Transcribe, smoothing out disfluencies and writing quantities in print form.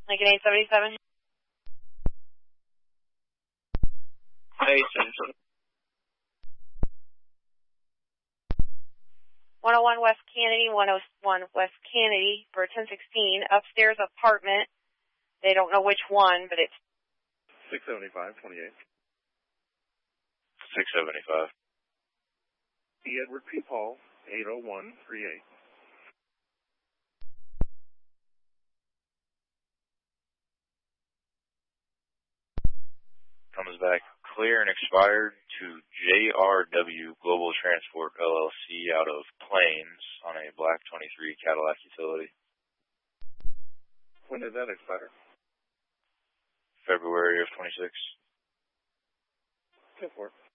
Lincoln 877. Hey, Central. 101 West Kennedy, 101 West Kennedy for 1016, upstairs apartment. They don't know which one, but it's 675, 28. 675. E. Edward P. Paul, 80138. Comes back clear and expired to JRW Global Transport LLC out of Plains on a black 23 Cadillac utility. When did that expire? February of 26. 10-4.